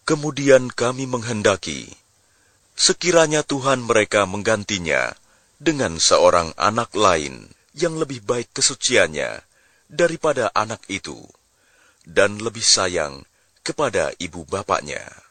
Kemudian kami menghendaki, sekiranya Tuhan mereka menggantinya dengan seorang anak lain yang lebih baik kesuciannya daripada anak itu, dan lebih sayang kepada ibu bapaknya.